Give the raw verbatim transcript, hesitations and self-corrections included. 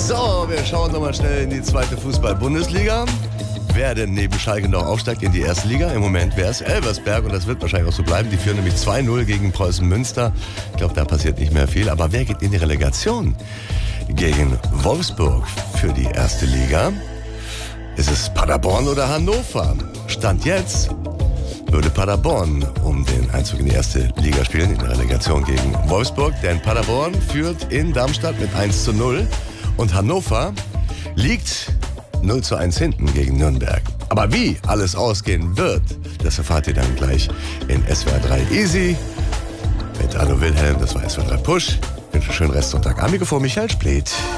So, wir schauen nochmal schnell in die zweite Fußball-Bundesliga. Wer denn neben Schalke noch aufsteigt in die erste Liga? Im Moment wäre es Elversberg und das wird wahrscheinlich auch so bleiben. Die führen nämlich zwei null gegen Preußen Münster. Ich glaube, da passiert nicht mehr viel. Aber wer geht in die Relegation? Gegen Wolfsburg für die erste Liga. Ist es Paderborn oder Hannover? Stand jetzt würde Paderborn um den Einzug in die erste Liga spielen, in der Relegation gegen Wolfsburg. Denn Paderborn führt in Darmstadt mit eins zu null und Hannover liegt null zu eins hinten gegen Nürnberg. Aber wie alles ausgehen wird, das erfahrt ihr dann gleich in S W R drei Easy mit Arno Wilhelm. Das war S W R drei Push. Ich wünsche einen schönen Restsonntag. Am Mikrofon Michael Spliet.